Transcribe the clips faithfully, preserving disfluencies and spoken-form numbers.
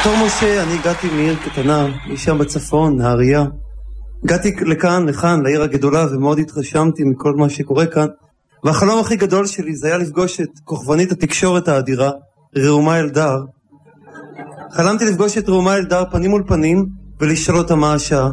בתור משה אני הגעתי מעיר קטנה, משם בצפון, נהריה. הגעתי לכאן, לכאן, לעיר הגדולה, ומאוד התרשמתי מכל מה שקורה כאן. והחלום הכי גדול שלי זה היה לפגוש את כוכבנית התקשורת האדירה, ראומה אלדר. חלמתי לפגוש את ראומה אלדר פנים מול פנים, ולשאול אותה מה השעה.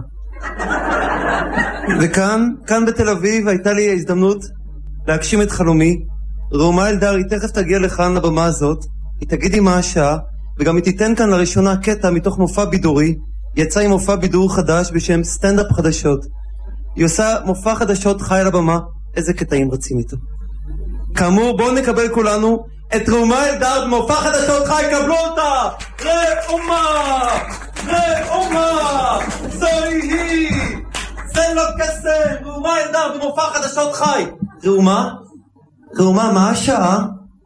וכאן, כאן בתל אביב, הייתה לי ההזדמנות להגשים את חלומי. ראומה אלדר, היא תכף תגיע לכאן לבמה הזאת, היא תגיד לי מה השעה, וגם היא תיתן כאן לראשונה קטע מתוך מופע בידורי. יצא עם מופע בידור חדש בשם סטנדאפ חדשות. היא עושה מופע חדשות חי על הבמה. איזה קטעים רצים איתו. כאמור, בואו נקבל כולנו את ראומה אלדר במופע חדשות חי. קבלו אותה! ראומה! ראומה! זוהי היא! זה לא קסם! ראומה אלדר במופע חדשות חי. ראומה? ראומה, מה השעה?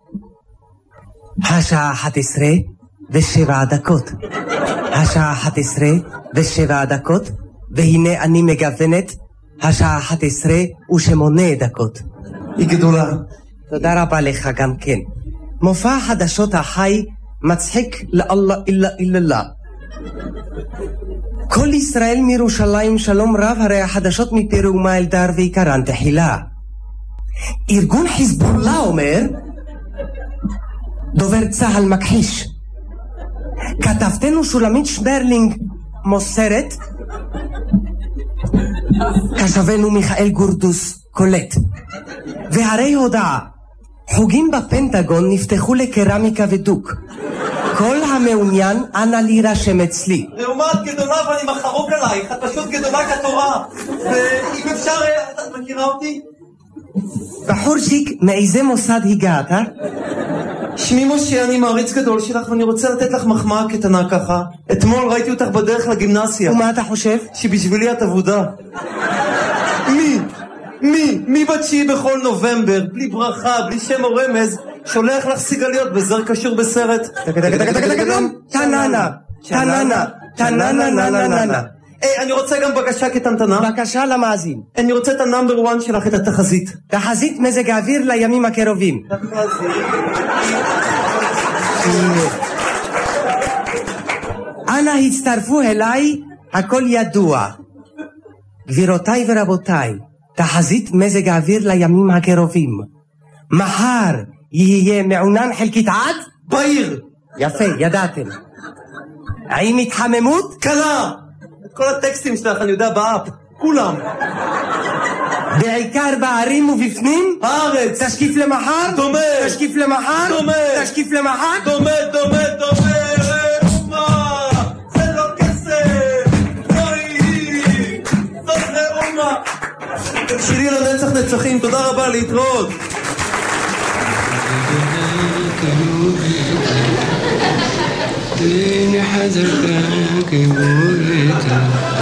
השעה אחת עשרה ושבע דקות. השעה אחת עשרה ושבע דקות, והנה אני מגוונת השעה אחת עשרה ושמונה דקות. היא גדולה. תודה רבה לך גם כן. מופע חדשות החי מצחיק לאללה אילה אילה. כל ישראל מירושלים שלום רב, הרי החדשות מפי ראומה אלדר ועיקרן תחילה. ארגון חיזבאללה אומר, דובר צהל מכחיש. כתבתנו שולמית שמרלינג מוסרת, כשבנו מיכאל גורדוס קולט. והרי הודעה, חוגים בפנטגון נפתחו לקרמיקה ודוק. כל המעוניין אנא להירשם אצלי. ראומה, את גדולה ואני מחרוק עלייך, את פשוט גדולה כתורה. ואם אפשר, את מכירה אותי? בחורשיק, מאיזה מוסד הגעת? שמי משה, אני מעריץ גדול שלך ואני רוצה לתת לך מחמאה קטנה ככה. אתמול ראיתי אותך בדרך לגימנסיה. ומה אתה חושב? שבשבילי את עבודה. מי? מי? מי בתשיעי בכל נובמבר, בלי ברכה, בלי שם או רמז, שולח לך סיגליות בזר קשור בסרט? תננה, תננה, תננה, נננה. היי, אני רוצה גם בקשה כתנתנה. בקשה למאזין. אני רוצה את הנאמבר וואן שלך, את התחזית. תחזית מזג האוויר לימים הקרובים. אנא הצטרפו אליי, הכל ידוע. גבירותיי ורבותיי, תחזית מזג האוויר לימים הקרובים. מחר יהיה מעונן חלקית עד? בעיר. יפה, ידעתם. האם התחממות? קלה. את כל הטקסטים שלך אני יודע באפ. כולם. בעיקר בערים ובפנים? הארץ. תשקיף למחר? דומה. תשקיף למחר? דומה. תשקיף למחר? דומה, דומה, דומה. ראומה. זה לא כסף. זוהי היא. זאת ראומה. שירי לנצח נצחים. תודה רבה, להתראות. ديني حذرتك بوريتك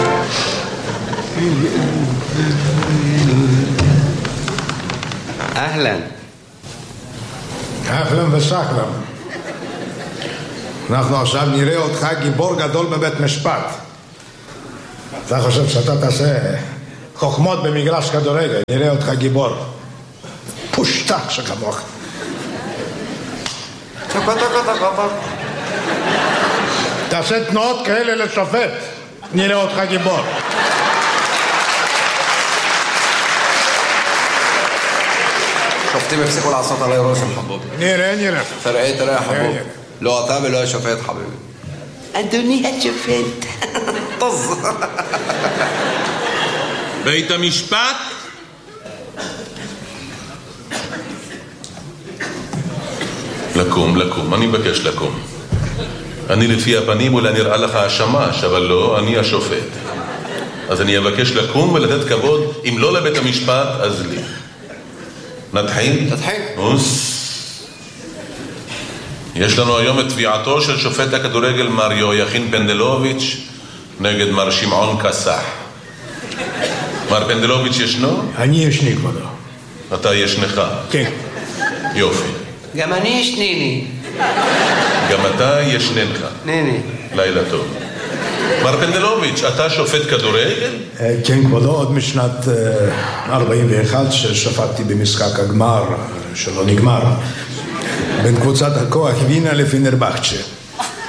أهلا אהלן וסהלן. אנחנו עכשיו נראה אותך גיבור גדול בבית משפט. אתה חושב שאתה תעשה חוכמות במגרש כדורגל, נראה אותך גיבור. פושטח שכמוך. תעשה תנועות כאלה לשופט, נראה אותך גיבור. שופטים הפסיקו לעשות עליי רושם חבובי. נראה, נראה. תראה, תראה חבובי. לא אתה ולא השופט חביבי. אדוני השופט. טוב. בית המשפט? לקום, לקום, אני מבקש לקום. אני לפי הפנים אולי נראה לך השמש, אבל לא, אני השופט. אז אני אבקש לקום ולתת כבוד, אם לא לבית המשפט, אז לי. נתחיל? נתחיל. אוס. יש לנו היום את תביעתו של שופט הכדורגל מר יהויכין פנדלוביץ' נגד מר שמעון קסח. מר פנדלוביץ' ישנו? אני ישני כבודו. אתה ישנך? כן. יופי. גם אני ישניני. גם אתה ישננך. ניני. לילה טוב. מר פנדלוביץ', אתה שופט כדורגל? כן כבודו, עוד משנת ארבעים ואחת ששפטתי במשחק הגמר שלא נגמר בין קבוצת הכוח וינה לפנרבחצ'ה.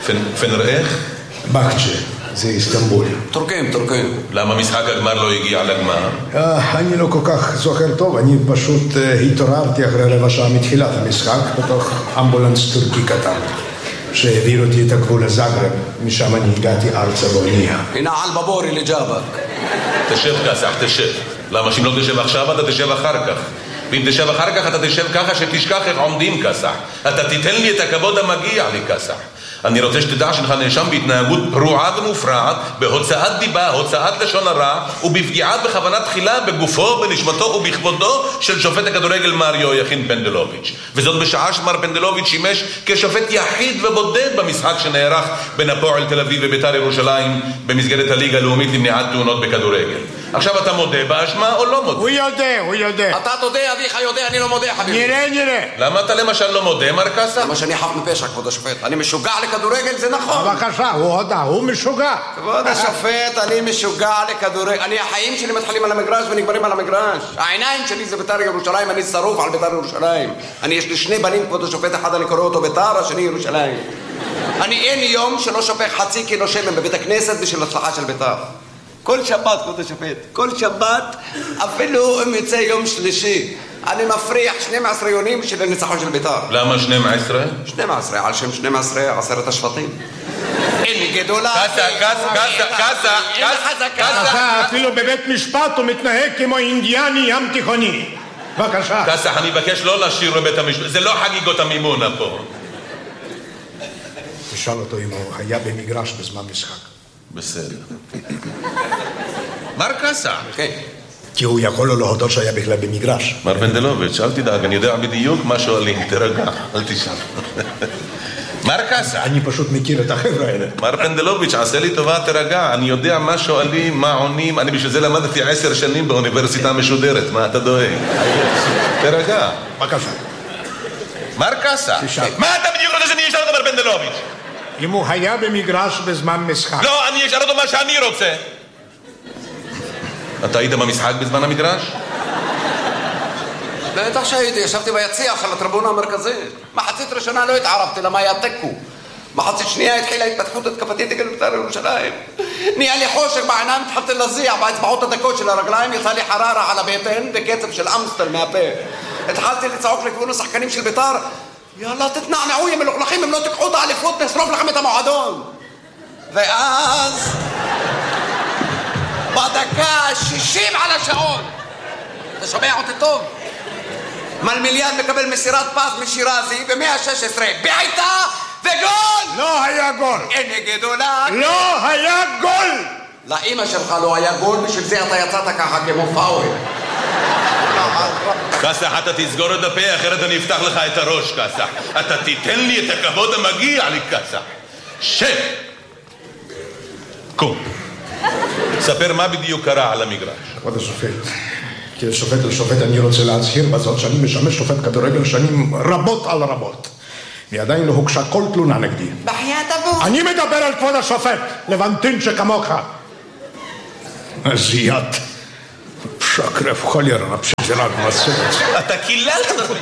פנר איך? בקצ'ה, זה איסטנבול. טורקים, טורקים. למה משחק הגמר לא הגיע לגמר? אני לא כל כך זוכר טוב, אני פשוט התעוררתי אחרי רבע שעה מתחילת המשחק בתוך אמבולנס טורקי קטן שהעביר אותי את הגבול לזאגרב, משם אני הגעתי ארצה באונייה. הנה על בבורי לג'אבק. תשב כסח, תשב. למה שאם לא תשב עכשיו אתה תשב אחר כך? ואם תשב אחר כך אתה תשב ככה שתשכח איך עומדים כסח. אתה תיתן לי את הכבוד המגיע לי כסח. אני רוצה שתדע שלך נאשם בהתנהגות פרועה ומופרעת, בהוצאת דיבה, הוצאת לשון הרע, ובפגיעה בכוונה תחילה בגופו, בנשמתו ובכבודו של שופט הכדורגל מר יהויכין פנדלוביץ'. וזאת בשעה שמר פנדלוביץ' שימש כשופט יחיד ובודד במשחק שנערך בין הפועל תל אביב ובית"ר ירושלים במסגרת הליגה הלאומית למניעת תאונות בכדורגל. עכשיו אתה מודה באשמה או לא מודה? הוא יודע, הוא יודע. אתה תודה, אביך יודע, אני לא מודה, חביבי. נראה, נראה. למה אתה למשל לא מודה, מר קסה? למה שאני חף מפשע, כבוד השופט. אני משוגע לכדורגל, זה נכון. בבקשה, הוא הודה, הוא משוגע. כבוד השופט, אני משוגע לכדורגל. אני, החיים שלי מתחילים על המגרש ונגמרים על המגרש. העיניים שלי זה בית"ר ירושלים, אני שרוף על בית"ר ירושלים. אני, יש לי שני בנים, כבוד השופט, אחד אני קורא אותו בית"ר, השני ירושלים. אני אין יום שלא שופך חצי קילו שמן בבית הכנסת בשביל הצלחה של בית"ר. כל שבת, כבוד השופט, כל שבת, אפילו אם יצא יום שלישי, אני מפריח שנים עשרה יונים של הניצחון של בית"ר. למה שנים עשרה? שנים עשרה, על שם שנים עשרה, עשרת השבטים. אין גדולה. קסה, קסה, קסה, קסה, קסה. אפילו בבית משפט הוא מתנהג כמו אינדיאני ים תיכוני. בבקשה. קסה, אני מבקש לא לשיר בבית המשפט, זה לא חגיגות המימונה פה. תשאל אותו אם הוא היה במגרש בזמן משחק. בסדר. מר קסה. כן. כי הוא יכול לו להודות שהיה בכלל במגרש. מר פנדלוביץ', אל תדאג, אני יודע בדיוק מה שואלים, תרגע, אל תשאל. מר קסה. אני פשוט מכיר את החבר'ה האלה. מר פנדלוביץ', עשה לי טובה, תרגע, אני יודע מה שואלים, מה עונים, אני בשביל זה למדתי עשר שנים באוניברסיטה משודרת, מה אתה דואג? תרגע. בבקשה. מר קסה. מה אתה בדיוק רוצה שאני אשאל אותו, מר פנדלוביץ'? אם הוא היה במגרש בזמן משחק. לא, אני אשאל אותו מה שאני רוצה. אתה היית במשחק בזמן המגרש? בטח שהייתי, ישבתי ביציע על הטריבונה המרכזית. מחצית ראשונה לא התערבתי, למה היה תיקו. מחצית שנייה התחילה התפתחות התקפתית נגד בית"ר ירושלים. נהיה לי חושך בעיניים, התחלתי להזיע באצבעות הדקות של הרגליים, יצא לי חררה על הבטן בקצב של אמסטל מהפה. התחלתי לצעוק לכיוון השחקנים של בית"ר, יאללה תתנענעו יא מלוכלכים, אם לא תיקחו את האליפות נשרוף לכם את המועדון. ואז בדקה שישים על השעון, אתה שומע אותי טוב? מלמיליאן מקבל מסירת פס משירזי ב-מאה ושש עשרה, בעיטה וגול! לא היה גול. אין גדולה. לא היה גול! לאמא שלך לא היה גול, בשביל זה אתה יצאת ככה כמו פאוול. קסח, אתה תסגור את הפה, אחרת אני אפתח לך את הראש, קסח. אתה תיתן לי את הכבוד המגיע לי, קסח. שב! קום. ספר מה בדיוק קרה על המגרש. כבוד השופט, כשופט לשופט אני רוצה להצהיר בזאת שאני משמש שופט כדורגל שנים רבות על רבות. ועדיין לא הוגשה כל תלונה נגדי. בחיית אבו. אני מדבר על כבוד השופט, לבנטין שכמוך. זיית. שקרף חולר, הפשיטלה גמסות. אתה קיללת אותי.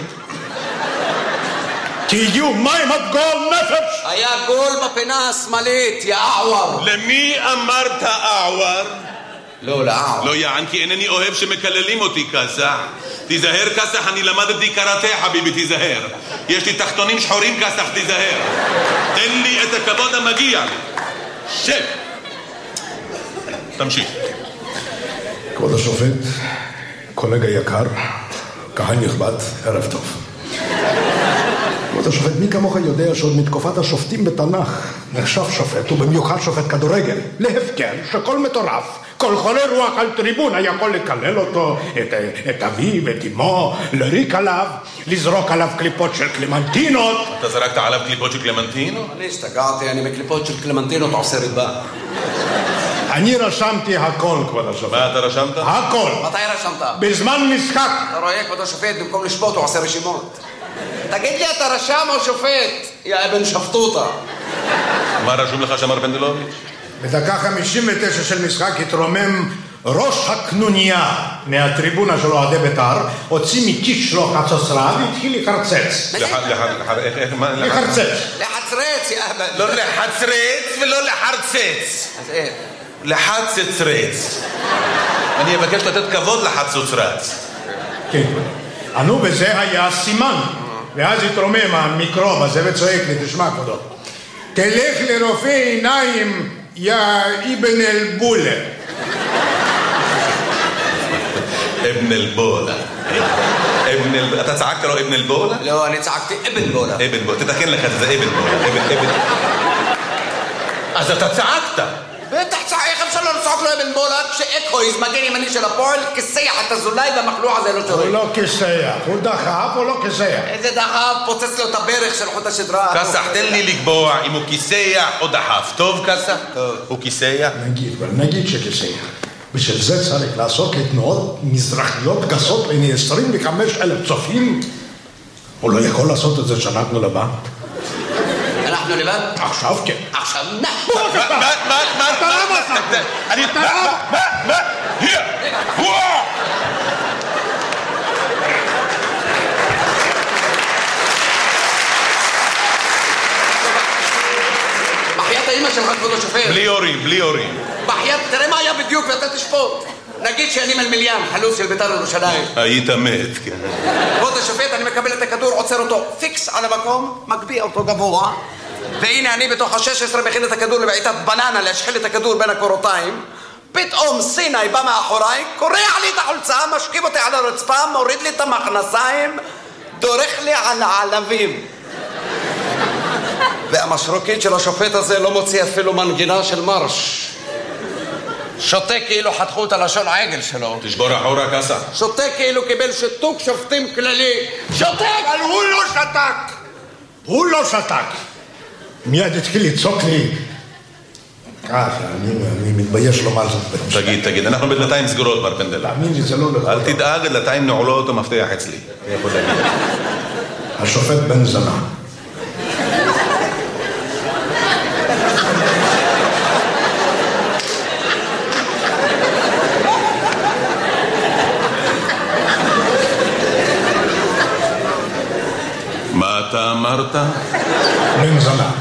תהיו מים עד גול נפש. היה גול בפינה השמאלית, יא אעוור. למי אמרת אעוור? לא, לאעוור. לא יען, כי אינני אוהב שמקללים אותי, קסח. תיזהר, קסח, אני למדתי קראטה, חביבי, תיזהר. יש לי תחתונים שחורים, קסח, תיזהר. תן לי את הכבוד המגיע לי. שב. תמשיך. כבוד השופט, קולגה יקר, קהל נכבד, ערב טוב. כבוד השופט, מי כמוך יודע שעוד מתקופת השופטים בתנ"ך נחשב שופט, ובמיוחד שופט כדורגל, להפקר שכל מטורף, כל חולה רוח על טריבונה יכול לקלל אותו, את, את אביו, את אמו, לריק עליו, לזרוק עליו קליפות של קלמנטינות. אתה זרקת עליו קליפות של קלמנטינות? אני השתגעתי, אני מקליפות של קלמנטינות עושה ריבה. אני רשמתי הכל, כבוד השופט. מה אתה רשמת? הכל. מתי רשמת? בזמן משחק. אתה רואה, כבוד השופט, במקום לשפוט הוא עושה רשימות. תגיד לי, אתה רשם או שופט? יא אבן שפטוטה. מה רשום לך שמר פנדלוביץ'? בדקה חמישים ותשע של משחק התרומם ראש הקנוניה מהטריבונה של אוהדי בית"ר, הוציא מכיס שלו חצוצרה והתחיל לחרצץ. לחרצץ? לחרצץ. לחצרץ, יא אבא. לא לחצרץ ולא לחרצץ. אז איך? לחצצרץ. אני אבקש לתת כבוד לחצוצרץ. כן. ענו בזה היה סימן. ואז התרומם המיקרוב הזה וצועק לי, תשמע כבודו. תלך לרופא עיניים, יא אבן אל-בולה. אבן אל-בולה. אבן אל... אתה צעקת לו אבן אל-בולה? לא, אני צעקתי אבן בולה. אבן בולה. תתקן לך את זה, אבן בולה. אבן, אבן. אז אתה צעקת. בטח צעק, איך אפשר לא לצעוק לו אבן בולה כשאקויז מגן ימני של הפועל כסייח את הזולאי והמחלוח הזה לא שורק. הוא לא כסייח, הוא דחף או לא כסייח? איזה דחף, פוצץ לו את הברך של חוט השדרה. קסח, תן לי לקבוע אם הוא כיסח או דחף. טוב, קסח? טוב. הוא כיסח? נגיד, אבל נגיד שכסייח. בשביל זה צריך לעשות לתנועות מזרחיות גסות לעיני עשרים וחמישה אלף צופים. הוא לא יכול לעשות את זה שאנחנו לבד. אנחנו לבד? עכשיו כן. עכשיו נא. מה, מה, מה, מה, אתה לא מצא. אני... אתה לא... מה, מה? hier! וואו! בחיית האמא שלך כבוד השופט. בלי הורים, בלי הורים. בחיית, תראה מה היה בדיוק ואתה תשפוט. נגיד שאני מלמיליאן, חלוץ של בית"ר ירושלים. היית מת, כן. כבוד השופט, אני מקבל את הכדור, עוצר אותו פיקס על המקום, מגביה אותו גבוה, והנה אני בתוך ה-שש עשרה מכין את הכדור לבעיטת בננה, להשחיל את הכדור בין הקורותיים. פתאום סיני בא מאחוריי, קורע לי את החולצה, משכיב אותי על הרצפה, מוריד לי את המכנסיים, דורך לי על העלבים. והמשרוקית של השופט הזה לא מוציא אפילו מנגינה של מרש. שותה כאילו חתכו את הלשון העגל שלו. תשבור אחורה, קסח. שותה כאילו קיבל שיתוק שופטים כללי. שותק! אבל הוא לא שתק! הוא לא שתק! מיד התחיל לצעוק לי. אה, אני מתבייש לומר זאת. תגיד, תגיד, אנחנו בדלתיים סגורות, בר פנדל. תאמין לי, זה לא נכון. אל תדאג, דלתיים נעולות ומפתח אצלי. אתה יכול להגיד. השופט בן זנה. מה אתה אמרת? בן זנה.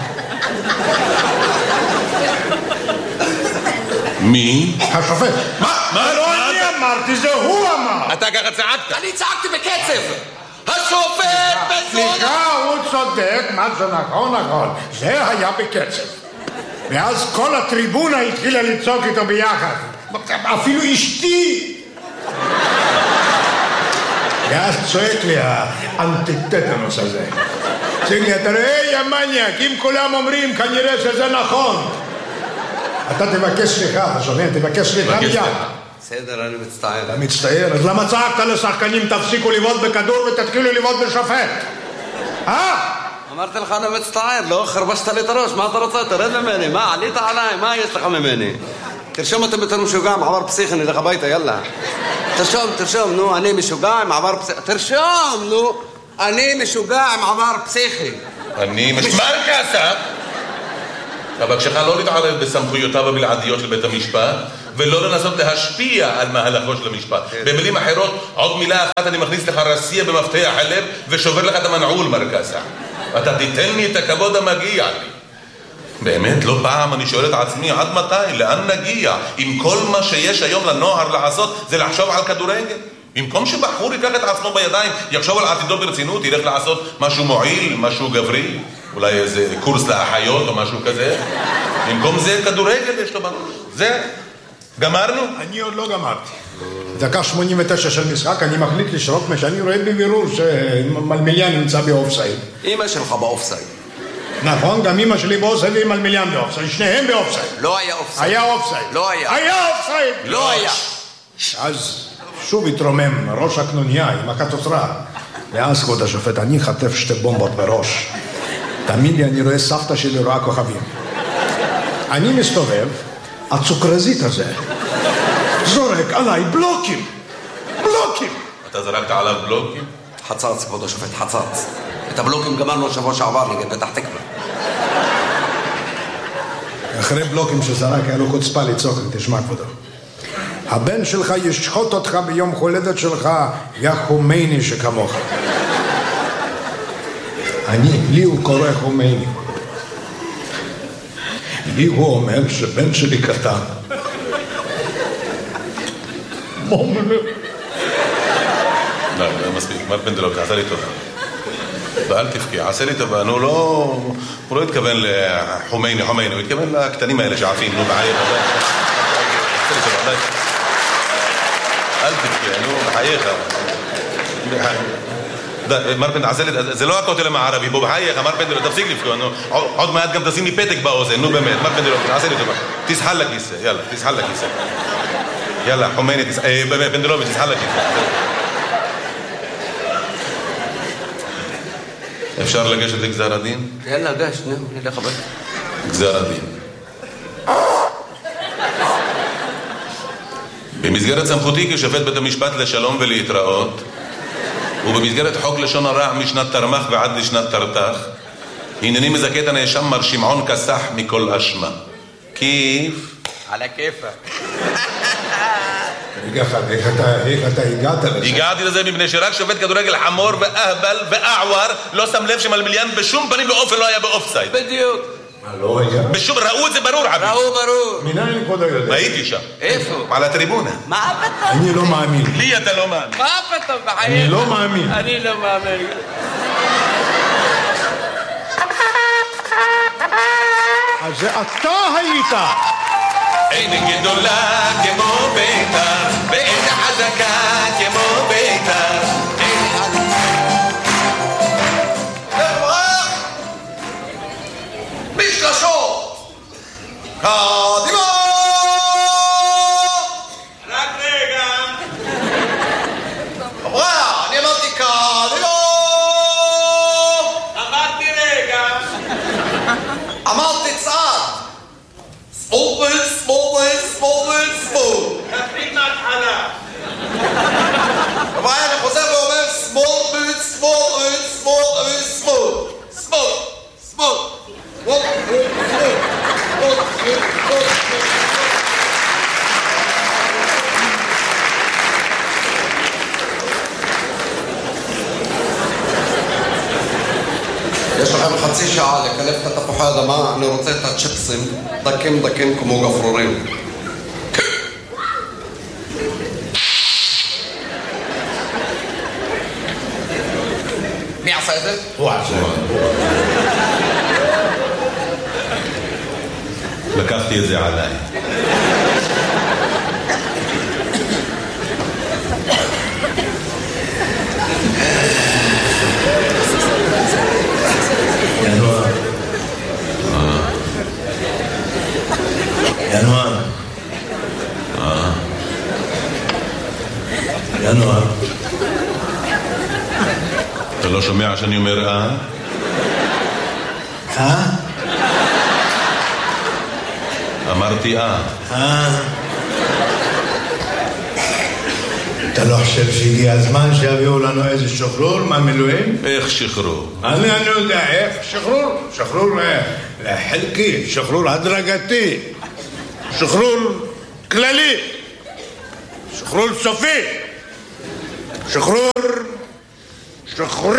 מי? השופט. מה? מה? לא אני אמרתי, זה הוא אמר. אתה ככה צעקת. אני צעקתי בקצב. השופט בן זונה. סליחה, הוא צודק, מה זה נכון, נכון. זה היה בקצב. ואז כל הטריבונה התחילה לצעוק איתו ביחד. אפילו אשתי. ואז צועק לי האנטיטטנוס הזה. צועק לי, אתה רואה, יא מניאק, אם כולם אומרים, כנראה שזה נכון. אתה תבקש סליחה, אתה שומע? תבקש סליחה מיד. בסדר, אני מצטער. אתה מצטער? אז למה צעקת לשחקנים, תפסיקו לבעוט בכדור ותתחילו לבעוט בשופט? אה? אמרתי לך, אני מצטער, לא חרבשת לי את הראש, מה אתה רוצה? תרד ממני, מה, עלית עליי, מה יש לך ממני? תרשום אותם בתור משוגע, מעבר פסיכי, נלך הביתה, יאללה. תרשום, תרשום, נו, אני משוגע עם עבר פסיכי. תרשום, נו, אני משוגע עם עבר פסיכי. אני משמע כסף. אבקשך לא להתערב בסמכויותיו הבלעדיות של בית המשפט ולא לנסות להשפיע על מהלכו של המשפט. במילים אחרות, עוד מילה אחת אני מכניס לך רסייה במפתח הלב ושובר לך את המנעול, מר קסח. אתה תיתן לי את הכבוד המגיע לי. באמת, לא פעם אני שואל את עצמי, עד מתי? לאן נגיע? אם כל מה שיש היום לנוער לעשות זה לחשוב על כדורגל? במקום שבחור ייקח את עצמו בידיים, יחשוב על עתידו ברצינות, ילך לעשות משהו מועיל, משהו גברי, אולי איזה קורס לאחיות או משהו כזה. במקום זה כדורגל יש לו בראש. זה, גמרנו? אני עוד לא גמרתי. דקה שמונים ותשע של משחק, אני מחליט לשרוק מה שאני רואה בבירור שמלמיליאן נמצא באופסייד. אמא שלך באופסייד. נכון, גם אמא שלי באופסייד ועם מלמיליאן באופסייד, שניהם באופסייד. לא היה אופסייד. היה אופסייד. לא היה. היה אופסייד. לא היה. אז שוב התרומם ראש הקנוניה עם הקטוצרה. ואז כבוד השופט, אני חטף שתי בומבות בראש. תאמין לי, אני רואה סבתא שלי רואה כוכבים. אני מסתובב, הצוקרזית הזה זורק עליי בלוקים. בלוקים. אתה זרקת עליו בלוקים? חצץ, כבוד השופט, חצץ. את הבלוקים גמרנו שבוע שעבר נגד פתח תקווה. אחרי בלוקים שזרק היה לו חוצפה לצעוק, תשמע כבודו. הבן שלך ישחוט אותך ביום הולדת שלך, יא חומייני שכמוך. אני, לי הוא קורא חומייני. כי הוא אומר שבן שלי קטן. מומנה. לא, לא מספיק, מר פנדלוק, עשה לי טובה. ואל תבכי, עשה לי טובה, נו לא... הוא לא התכוון לחומייני, חומייני, הוא התכוון לקטנים האלה שעפים, נו בחייך. עשה לי טובה, אל תבכי, נו בחייך. מר פנדלוק, עשה לי... זה לא הכותל המערבי, בוא בחייך, מר פנדלוק, תפסיק לבכו, נו. עוד מעט גם תשים לי פתק באוזן, נו באמת, מר פנדלוק, עשה לי טובה. תסחל לכיסא, יאללה, תסחל לכיסא. יאללה, חומייני, פנדלוק, תסחל לכיסא. אפשר לגשת לגזר הדין? יאללה, גש, נו, נלך הביתה. גזר הדין. במסגרת סמכותי כשופט בית המשפט לשלום ולהתראות, ובמסגרת חוק לשון הרע משנת תרמ"ח ועד לשנת תרת"ח, הנני מזכה את הנאשם מר שמעון כסח מכל אשמה. כיף? על הכיפה. איך אתה הגעת לזה? הגעתי לזה מפני שרק שופט כדורגל חמור ואהבל ואעואר לא שם לב שמלמיליאן בשום פנים ואופן לא היה באופסייד. בדיוק. מה, לא היה? בשום, ראו את זה ברור, חביב. ראו ברור. מנין כבודו יודע? הייתי שם. איפה? על הטריבונה. מה פתאום? אני לא מאמין. לי אתה לא מאמין. מה פתאום? בחייך? אני לא מאמין. אני לא מאמין. אז זה אתה היית. אין גדולה כמו ביתר, ואין חזקה כמו ביתר. חבר'ה! משלשות! קדימה! רק רגע! חבר'ה, אני אמרתי קדימה! אמרתי רגע! אמרתי צעד! סמול סמול סמול סמול תתחיל מההתחלה אבל אני חוזר ואומר סמול סמול סמול סמול סמול סמול יש לכם חצי שעה לקלף את התפוחי האדמה, אני רוצה את הצ'יפסים דקים דקים כמו גפרורים. מי עשה את זה? הוא עשה. לקחתי את זה עליי. ינואר. ינואר. ינואר. אתה לא שומע שאני אומר אה? אה? אמרתי אה. אה? אתה לא חושב שהגיע הזמן שיביאו לנו איזה שחרור מהמילואים? איך שחרור? אני אני יודע איך שחרור, שחרור חלקי, שחרור הדרגתי, שחרור כללי, שחרור סופי, שחרור, שחרור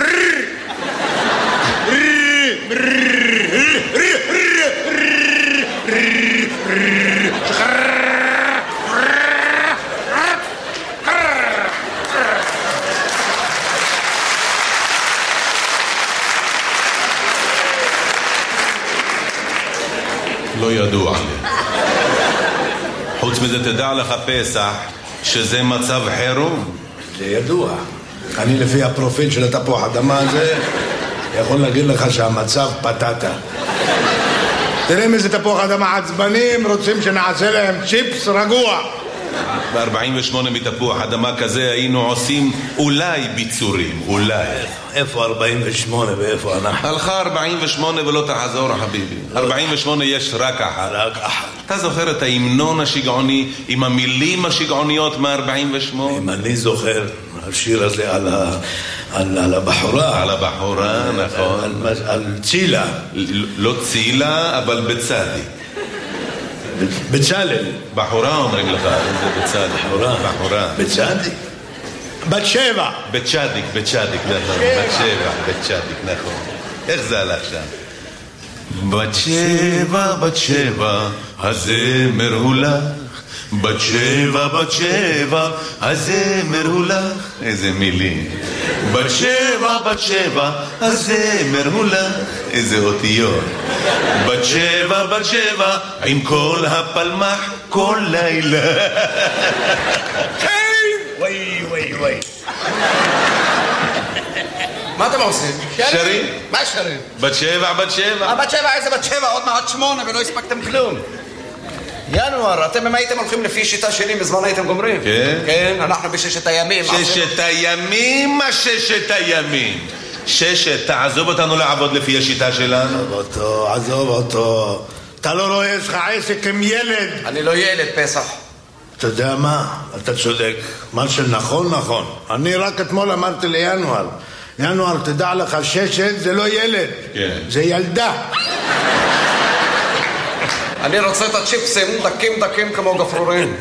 לא ידוע לי. חוץ מזה תדע לך פסח שזה מצב חירום. זה ידוע. אני לפי הפרופיל של התפוח אדמה הזה יכול להגיד לך שהמצב פטטה. תראה איזה תפוח אדמה עצבנים רוצים שנעשה להם צ'יפס רגוע. ב-ארבעים ושמונה מתפוח אדמה כזה היינו עושים אולי ביצורים, אולי. איפה ארבעים ושמונה ואיפה אנחנו? הלכה ארבעים ושמונה ולא תחזור חביבי. ארבעים ושמונה יש רק אחת. רק אחת. אתה זוכר את ההמנון השגעוני עם המילים השגעוניות מ-ארבעים ושמונה? אם אני זוכר, השיר הזה על, ה, על, על הבחורה. על הבחורה, נכון. על, על צילה. לא צילה, אבל בצדי. בצלאל. בחורה אומרים לך, זה בצדי. בחורה. בחורה. בצדי. בת שבע. בצ'דיק, בצ'דיק, נכון. בת שבע, בצ'דיק, נכון. איך זה הלך שם? בת שבע, בת שבע, הזמר הוא לך. בת שבע, בת שבע, הזמר הוא לך. איזה מילים. בת שבע, בת שבע, הזמר הוא לך. איזה אותיות. בת שבע, בת שבע, עם כל הפלמח כל לילה. וואי, וואי, וואי. מה אתם עושים? שרים? מה שרים? בת שבע, בת שבע. בת שבע, איזה בת שבע? עוד מעט שמונה ולא הספקתם כלום. ינואר, אתם אם הייתם הולכים לפי שיטה שלי, מזמן הייתם גומרים. כן? כן, אנחנו בששת הימים. ששת הימים, מה ששת הימים? ששת, תעזוב אותנו לעבוד לפי השיטה שלנו. עזוב אותו, עזוב אותו. אתה לא רואה, יש לך עסק עם ילד. אני לא ילד, פסח. אתה יודע מה? אתה צודק. מה שנכון, נכון. אני רק אתמול אמרתי לינואר. ינואר, תדע לך, ששת זה לא ילד. כן. זה ילדה. אני רוצה את הצ'יפסים דקים דקים כמו גפרורים.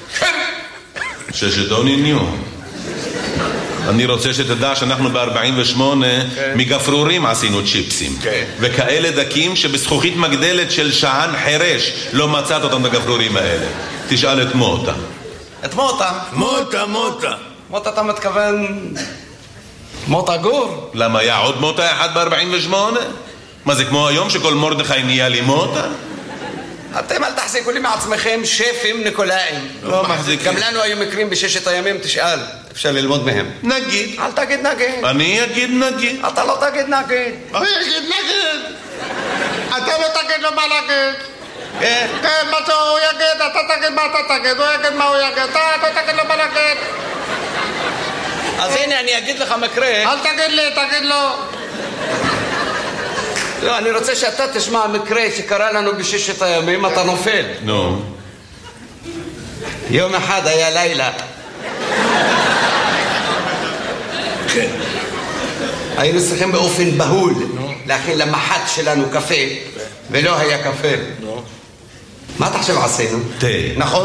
ששת אוניניו. אני רוצה שתדע שאנחנו ב-ארבעים ושמונה מגפרורים עשינו צ'יפסים. וכאלה דקים שבזכוכית מגדלת של שען חרש לא מצאת אותם בגפרורים האלה. תשאל את מוטה. את מוטה? מוטה, מוטה. מוטה אתה מתכוון... מוטה גור? למה היה עוד מוטה אחד ב-ארבעים ושמונה? מה זה כמו היום שכל מרדכי נהיה לי מוטה? אתם אל תחזיקו לי מעצמכם שפים ניקולאים. לא מחזיקים. גם לנו היו מקרים בששת הימים, תשאל. אפשר ללמוד מהם. נגיד. אל תגיד נגיד. אני אגיד נגיד. אתה לא תגיד נגיד. אני אגיד נגיד. אתה לא תגיד לו מה להגיד. כן. כן, מה שהוא יגיד, אתה תגיד מה אתה תגיד. הוא יגיד מה הוא יגיד. אתה לא תגיד לו מה להגיד. אז הנה אני אגיד לך מקרה. אל תגיד לי, תגיד לו. לא, אני רוצה שאתה תשמע מקרה שקרה לנו בששת הימים, אתה נופל. נו. יום אחד היה לילה. כן. היינו צריכים באופן בהול להכין למחט שלנו קפה, ולא היה קפה. מה אתה חושב עשינו? תה. נכון?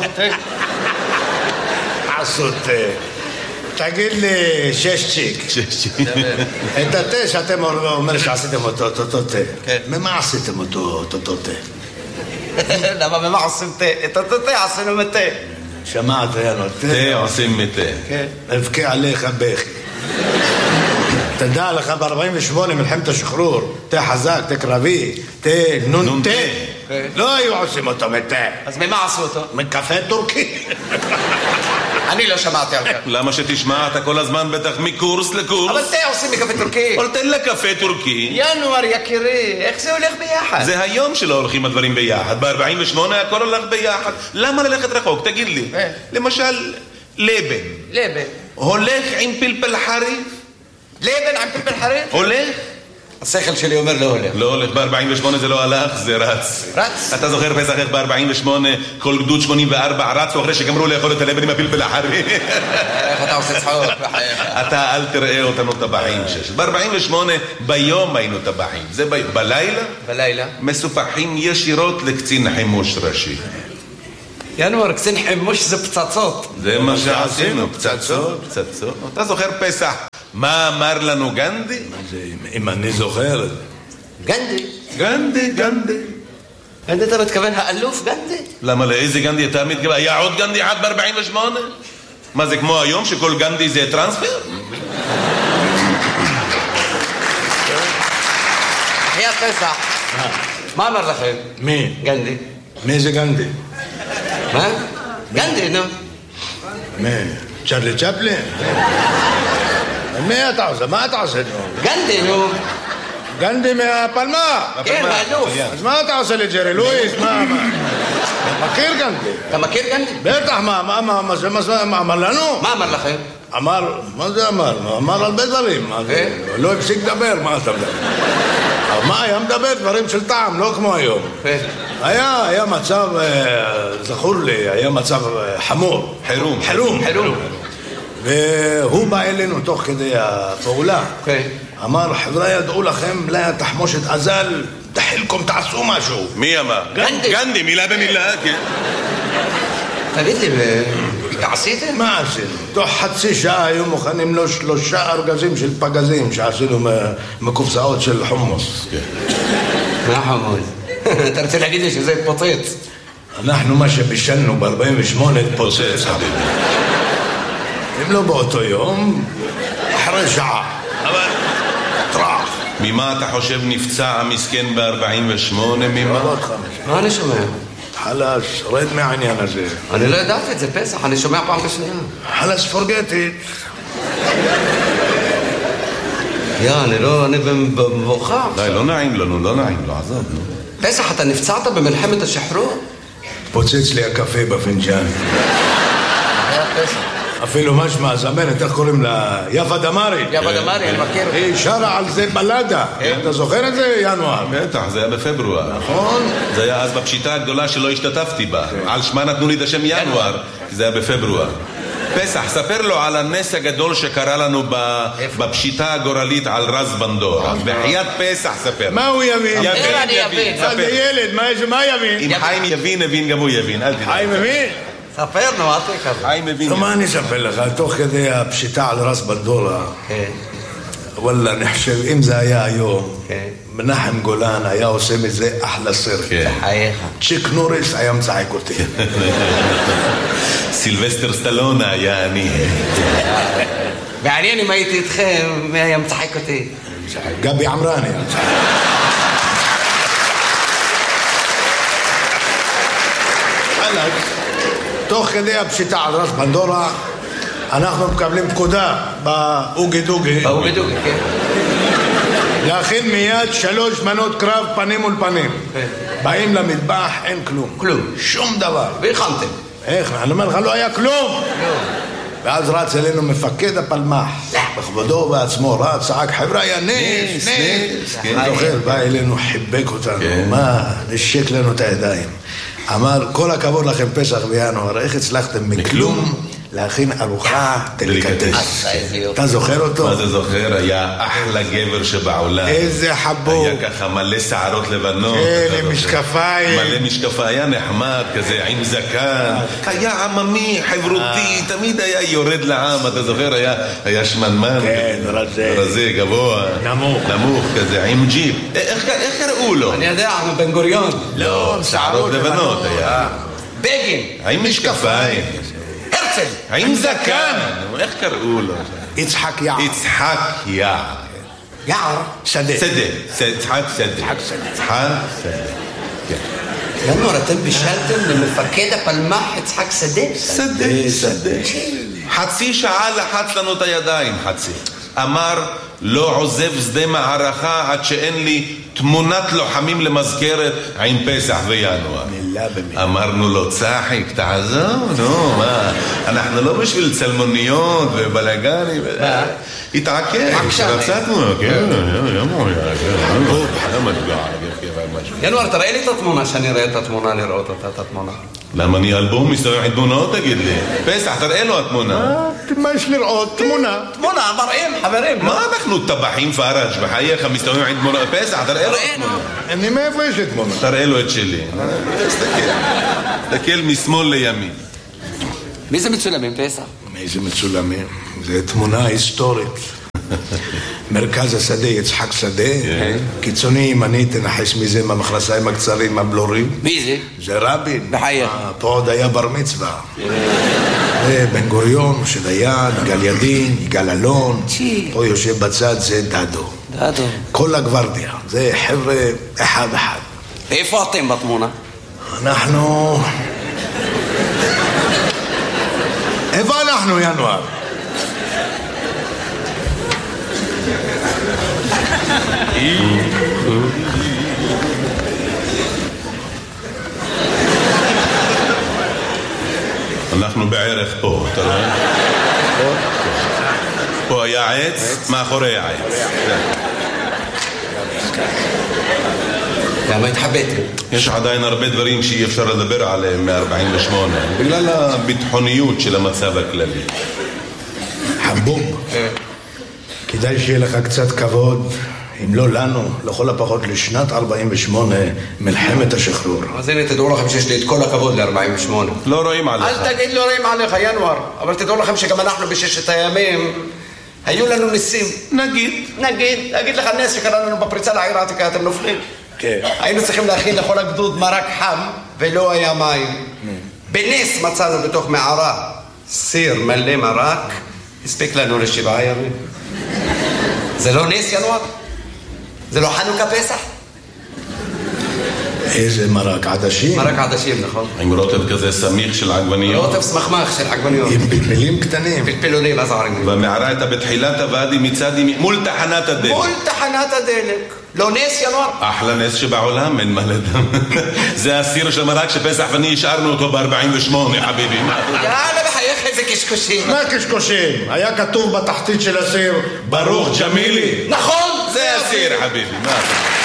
עשו תה. תגיד לי, שש צ'יק. את התה שאתם אומר שעשיתם אותו, אותו תה. ממה עשיתם אותו, אותו תה? למה במה עושים תה? את אותו תה עשינו מתה. שמעת, יאללה, תה עושים מתה. אבכה עליך בכי. תדע לך ב-ארבעים ושמונה מלחמת השחרור, תה חזק, תה קרבי, תה נון תה. לא היו עושים אותו מתה. אז ממה עשו אותו? מקפה טורקי. אני לא שמעתי על כך. למה שתשמע? אתה כל הזמן בטח מקורס לקורס. אבל תה עושים מקפה טורקי. אבל תן לה קפה טורקי. ינואר יקירי, איך זה הולך ביחד? זה היום שלא הולכים הדברים ביחד. ב-ארבעים ושמונה הכל הולך ביחד. למה ללכת רחוק? תגיד לי. למשל, לבן. לבן. הולך עם פלפל חריף? לבן עם פלפל חריף? הולך? השכל שלי אומר לא הולך. לא הולך, ב-ארבעים ושמונה זה לא הלך, זה רץ. רץ? אתה זוכר פסח איך ב-ארבעים ושמונה כל גדוד שמונים וארבע רצו אחרי שגמרו לאכול את הלבן עם הפלפל החריף? איך אתה עושה צחוק בחייך? אתה אל תראה אותנו טבחים שש. ב-ארבעים ושמונה ביום היינו טבחים. זה ביום. בלילה? בלילה? מסופחים ישירות לקצין חימוש ראשי. ינואר, קצין חימוש זה פצצות. זה מה שעשינו, פצצות, פצצות. אתה זוכר פסח? מה אמר לנו גנדי? אם אני זוכר. גנדי? גנדי, גנדי. גנדי אתה מתכוון האלוף גנדי? למה לאיזה גנדי אתה מתכוון? היה עוד גנדי אחד ב-ארבעים ושמונה? מה זה כמו היום שכל גנדי זה טרנספר? היה פסח. מה אמר לכם? מי? גנדי. מי זה גנדי? מה? גנדי, נו. מי? צ'רלי צ'פלין? מי אתה עושה? מה אתה עושה? גנדי, נו. גנדי מהפלמה? כן, האלוף. אז מה אתה עושה לי, ג'רי לואיס? מה? מכיר גנדי? אתה מכיר גנדי? בטח, מה? מה? מה? מה אמר לנו? מה אמר לכם? אמר, מה זה אמר? אמר הרבה דברים. לא הפסיק לדבר, מה אתה מדבר? מה, היה מדבר דברים של טעם, לא כמו היום. היה, היה מצב, זכור לי, היה מצב חמור. חירום. חירום. חירום. והוא בא אלינו תוך כדי הפעולה. אמר, חבר'ה, ידעו לכם, לה תחמושת אזל, תחילכם, תעשו משהו. מי אמר? גנדי. גנדי, מילה במילה, כן. תגיד לי, עשיתם? מה עשינו? תוך חצי שעה היו מוכנים לו שלושה ארגזים של פגזים שעשינו מקופסאות של חומוס. מה חמוד? אתה רוצה להגיד לי שזה התפוצץ? אנחנו מה שבישלנו ב-ארבעים ושמונה התפוצץ, חביבי. אם לא באותו יום, אחרי שעה. אבל טרח. ממה אתה חושב נפצע המסכן ב-ארבעים ושמונה? ממה? מה אני שומע? חלש, רד מהעניין הזה. אני לא ידעתי את זה, פסח, אני שומע פעם בשנייה. חלש, forget it. יא, אני לא, אני במבוכה. די, לא נעים לנו, לא נעים, לא עזוב. פסח, אתה נפצעת במלחמת השחרור? פוצץ לי הקפה בפנג'ן. היה פסח. אפילו משמע, זמרת, איך קוראים לה? יפה דמרי. יפה דמרי, אני מכיר. היא שרה על זה בלדה. אתה זוכר את זה, ינואר? בטח, זה היה בפברואר. נכון. זה היה אז בפשיטה הגדולה שלא השתתפתי בה. על שמה נתנו לי את השם ינואר, כי זה היה בפברואר. פסח, ספר לו על הנס הגדול שקרה לנו בפשיטה הגורלית על רז בנדור. בחיית פסח, ספר. מה הוא יבין? יבין, יבין. זה ילד, מה יבין? אם חיים יבין, הבין, גם הוא יבין. חיים מבין? ספר, נו, אל תהיה כזה. חיים מבין. מה אני אספר לך? תוך כדי הפשיטה על רז בנדורה, וואלה, אני חושב, אם זה היה היום, מנחם גולן היה עושה מזה אחלה סרט. חייך. צ'יק נוריס היה מצחק אותי. סילבסטר סטלונה היה אני. מעניין אם הייתי איתכם, מי היה מצחק אותי? גבי עמרני. תוך כדי הפשיטה על רז בנדורה, אנחנו מקבלים פקודה באוגי דוגי. באוגי דוגי, כן. להכין מיד שלוש מנות קרב פנים מול פנים. באים למטבח, אין כלום. כלום. שום דבר. והכנתם. איך? אני אומר לך, לא היה כלום. ואז רץ אלינו מפקד הפלמח. בכבודו בעצמו רץ, צעק, חבר'ה, היה נס, נס. אני זוכר, בא אלינו, חיבק אותנו. מה? נשק לנו את הידיים. אמר, כל הכבוד לכם פסח וינואר, איך הצלחתם מכלום להכין ארוחה דליקטס. אתה זוכר אותו? מה זה זוכר? היה אחלה גבר שבעולם. איזה חבוב. היה ככה מלא שערות לבנות. כן, עם משקפיים. מלא משקפיים, היה נחמד כזה, עם זקן. היה עממי, חברותי, תמיד היה יורד לעם, אתה זוכר? היה שמנמן. כן, רזה. רזה, גבוה. נמוך. נמוך כזה, עם ג'יפ. איך קראו לו? אני יודע, בן גוריון. לא, שערות לבנות היה. בגין. עם משקפיים. הרצל. עם זקן. איך קראו לו? יצחק יער. יצחק יער. יער? שדה. שדה. יצחק שדה. יצחק שדה. יצחק שדה. ינואר, אתם בישלתם למפקד הפלמח יצחק שדה? שדה, שדה. חצי שעה לחץ לנו את הידיים, חצי. אמר, לא עוזב שדה מערכה עד שאין לי תמונת לוחמים למזכרת עם פסח וינואר. מילה במילה. אמרנו לו, צחיק, תעזוב, נו, מה? אנחנו לא בשביל צלמוניות ובלגנים. התעקש, רצה תמונה, כן, ימור, ינואר, תראה לי את התמונה, שאני אראה את התמונה, לראות אותה, את התמונה. למה אני אלבום מסתובב עם תמונות, תגיד לי? פסח, תראה לו התמונה. מה יש לראות? תמונה. תמונה, מראים, חברים. מה אנחנו טבחים פרש בחייך מסתובבים עם תמונה? פסח, תראה לו תמונה. אני מאיפה יש לי תמונה? תראה לו את שלי. תסתכל משמאל לימין. מי זה מצולמים, פסח? מי זה מצולמים? זה תמונה היסטורית. מרכז השדה, יצחק שדה, קיצוני ימני, תנחש מזה מהמכנסיים הקצרים, הבלורים. מי זה? זה רבין. בחייך. פה עוד היה בר מצווה. בן גוריון, משה דיין, יגאל ידין, יגאל אלון. פה יושב בצד, זה דדו. דדו. כל הגוורדיה, זה חבר'ה אחד אחד. איפה אתם בתמונה? אנחנו... איפה אנחנו, ינואר? אנחנו בערך פה, אתה רואה? פה היה עץ, מאחורי העץ. למה התחבאתם? יש עדיין הרבה דברים שאי אפשר לדבר עליהם מ-ארבעים ושמונה, בגלל הביטחוניות של המצב הכללי. חבוב, כדאי שיהיה לך קצת כבוד, אם לא לנו, לכל הפחות לשנת ארבעים ושמונה, מלחמת השחרור. אז הנה, תדעו לכם שיש לי את כל הכבוד ל-ארבעים ושמונה. לא רואים עליך. אל תגיד לא רואים עליך, ינואר. אבל תדעו לכם שגם אנחנו בששת הימים, היו לנו ניסים. נגיד. נגיד, נגיד לך נס שקרה לנו בפריצה לעיר העתיקה, אתם נופלים. כן. היינו צריכים להכין לכל הגדוד מרק חם, ולא היה מים. בנס מצאנו בתוך מערה סיר מלא מרק, הספיק לנו לשבעה ימים. זה לא נס ינואר? זה לא חנוכה פסח? איזה מרק עדשים? מרק עדשים, נכון. עם רוטב כזה סמיך של עגבניות. רוטב סמכמך של עגבניות. עם פלפלים קטנים. פלפלונים, אז עגבניות. והמערה הייתה בתחילת הוואדי מצד ימין, מול תחנת הדלק. מול תחנת הדלק. לא נס ינואר? אחלה נס שבעולם, אין מה לדעת. זה הסיר של המרק שפסח ואני השארנו אותו ב-ארבעים ושמונה, חביבי. יאללה, בחייך איזה קשקושים. מה קשקושים? היה כתוב בתחתית של הסיר ברוך ג'מילי. נכון, זה הסיר, חביבי. מה?